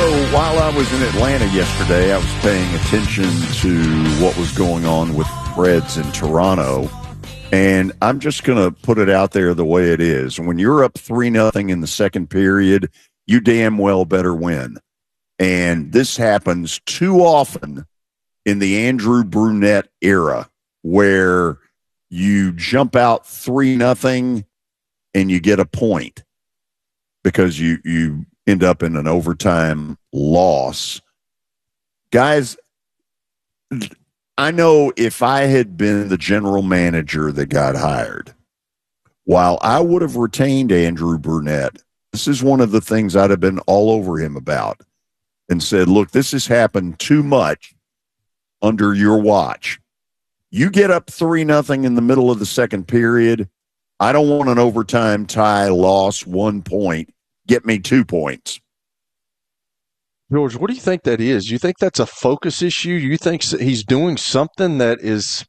while I was in Atlanta yesterday, I was paying attention to what was going on with the Reds in Toronto. And I'm just going to put it out there the way it is. When you're up 3-0 in the second period, you damn well better win. And this happens too often in the Andrew Brunette era, where you jump out 3-0 and you get a point because you end up in an overtime loss. Guys, I know if I had been the general manager that got hired, while I would have retained Andrew Brunette, this is one of the things I'd have been all over him about and said, look, this has happened too much under your watch. You get up 3-0 in the middle of the second period. I don't want an overtime tie, loss, 1 point. Get me 2 points. George, what do you think that is? You think that's a focus issue? You think he's doing something that is